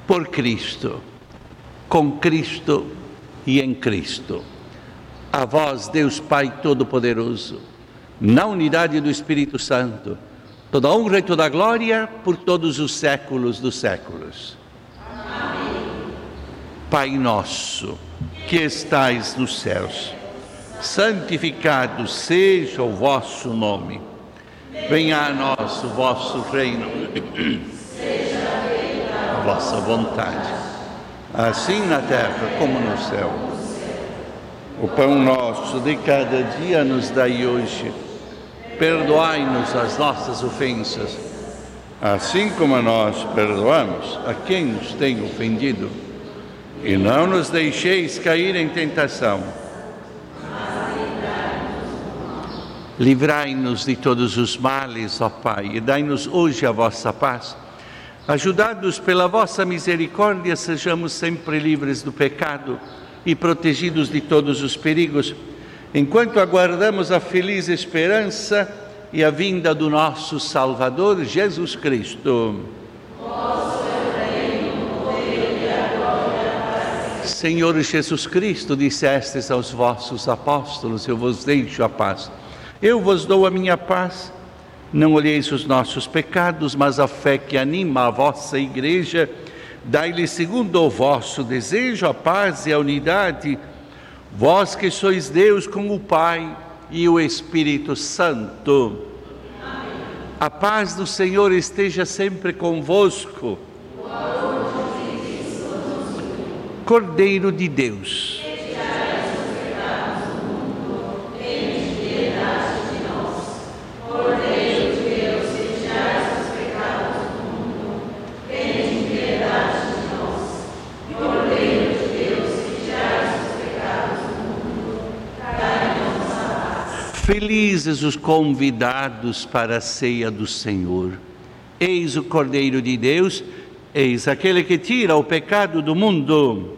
por Cristo, com Cristo e em Cristo. A vós, Deus Pai Todo-Poderoso, na unidade do Espírito Santo, toda honra e toda glória por todos os séculos dos séculos. Amém. Pai nosso, que estais nos céus, santificado seja o vosso nome. Venha a nós o vosso reino. Seja feita a vossa vontade, assim na terra como no céu. O pão nosso de cada dia nos dai hoje. Perdoai-nos as nossas ofensas, assim como nós perdoamos a quem nos tem ofendido. E não nos deixeis cair em tentação. Livrai-nos de todos os males, ó Pai, e dai-nos hoje a vossa paz. Ajudados pela vossa misericórdia, sejamos sempre livres do pecado e protegidos de todos os perigos, enquanto aguardamos a feliz esperança e a vinda do nosso Salvador, Jesus Cristo. Senhor Jesus Cristo, dissestes aos vossos apóstolos: eu vos deixo a paz. Eu vos dou a minha paz. Não olheis os nossos pecados, mas a fé que anima a vossa igreja. Dai-lhe segundo o vosso desejo a paz e a unidade. Vós que sois Deus com o Pai e o Espírito Santo. Amém. A paz do Senhor esteja sempre convosco. Cordeiro de Deus, felizes os convidados para a ceia do Senhor. Eis o Cordeiro de Deus, eis aquele que tira o pecado do mundo.